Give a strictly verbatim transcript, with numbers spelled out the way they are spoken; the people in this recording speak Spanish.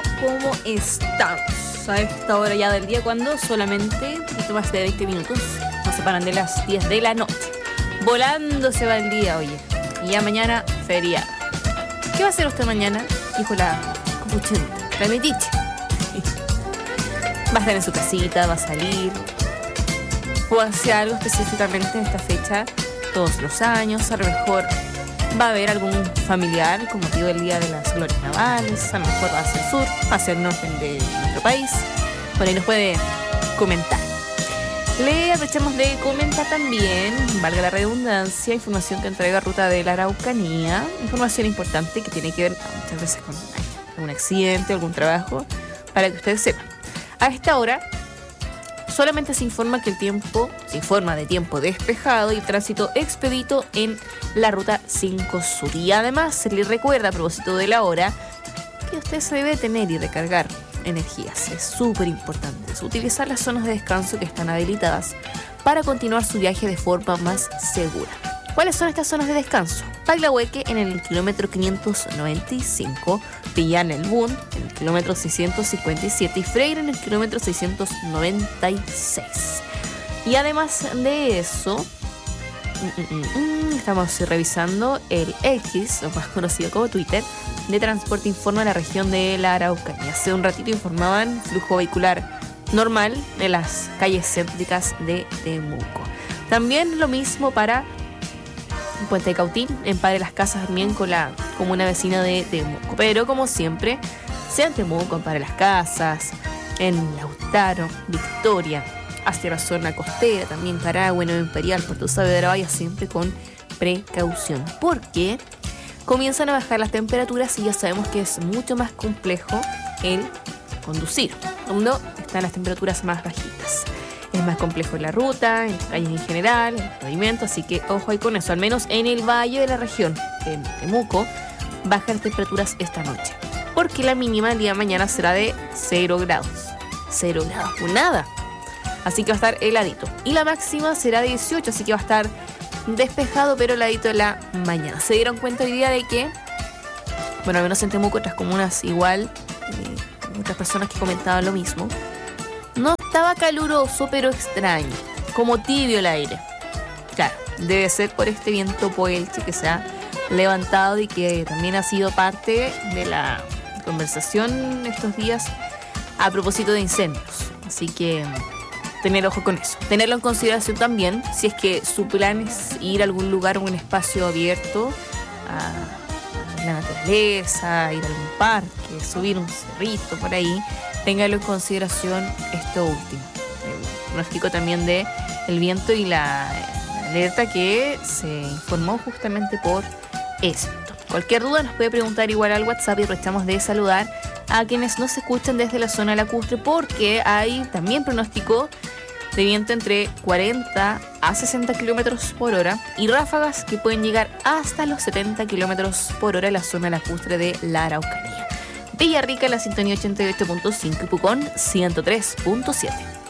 ¿cómo estamos? A esta hora ya del día, cuando solamente un poquito más de veinte minutos nos separan de las diez de la noche. Volando se va el día, oye. Y ya mañana, feriado. ¿Qué va a hacer usted mañana? Dijo la copuchenta, la metiche. Va a estar en su casita, va a salir. O hacer algo específicamente en esta fecha todos los años. A lo mejor va a haber algún familiar con motivo del Día de las Glorias Navales. A lo mejor va hacia el sur, hacia el norte de nuestro país. Por ahí nos puede comentar. Le aprovechamos de comentar también, valga la redundancia, información que entrega Ruta de la Araucanía. Información importante que tiene que ver muchas veces con algún accidente o algún trabajo, para que ustedes sepan. A esta hora solamente se informa que el tiempo, se informa de tiempo despejado y tránsito expedito en la Ruta cinco Sur. Y además se le recuerda, a propósito de la hora, que usted se debe tener y recargar energías. Es súper importante utilizar las zonas de descanso que están habilitadas para continuar su viaje de forma más segura. ¿Cuáles son estas zonas de descanso? Paglahueque en el kilómetro quinientos noventa y cinco, Pillán el Bund en el kilómetro seiscientos cincuenta y siete y Freire en el kilómetro seiscientos noventa y seis. Y además de eso, mm, mm, mm, estamos revisando el X, o más conocido como Twitter, de Transporte Informa la región de la Araucanía. Hace un ratito informaban flujo vehicular normal de las calles céntricas de Temuco. También lo mismo para Puente de Cautín, en Padre Las Casas, también con la comuna vecina de Temuco. Pero como siempre, sea en Temuco, en Padre Las Casas, en Lautaro, Victoria, hacia la zona costera, también Carahue, Nueva Imperial, Puerto Saavedra, vaya siempre con precaución, porque comienzan a bajar las temperaturas y ya sabemos que es mucho más complejo el conducir cuando están las temperaturas más bajitas. Es más complejo en la ruta, en las calles en general, en el pavimento, así que ojo ahí con eso. Al menos en el valle de la región, en Temuco, bajan las temperaturas esta noche, porque la mínima el día de mañana será de cero grados. cero grados, pues nada. Así que va a estar heladito. Y la máxima será de dieciocho, así que va a estar despejado, pero heladito de la mañana. Se dieron cuenta hoy día de que, bueno, al menos en Temuco, otras comunas igual, eh, otras personas que comentaban lo mismo, no estaba caluroso, pero extraño, como tibio el aire. Claro, debe ser por este viento poelche que se ha levantado y que también ha sido parte de la conversación estos días a propósito de incendios. Así que tener ojo con eso. Tenerlo en consideración también si es que su plan es ir a algún lugar o un espacio abierto, a la naturaleza, ir a algún parque, subir un cerrito por ahí. Téngalo en consideración esto último. El pronóstico también de el viento y la, la alerta que se informó justamente por esto. Cualquier duda nos puede preguntar igual al WhatsApp y aprovechamos de saludar a quienes nos escuchan desde la zona lacustre, porque hay también pronóstico de viento entre cuarenta a sesenta kilómetros por hora y ráfagas que pueden llegar hasta los setenta kilómetros por hora en la zona lacustre de la Araucanía. Villarrica en la sintonía ochenta y ocho punto cinco y Pucón ciento tres punto siete.